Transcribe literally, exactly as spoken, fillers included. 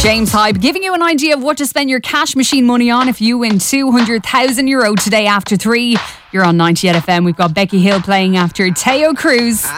James Hype giving you an idea of what to spend your cash machine money on if you win two hundred thousand euro today after three. You're on ninety-eight F M. We've got Becky Hill playing after Teo Cruz.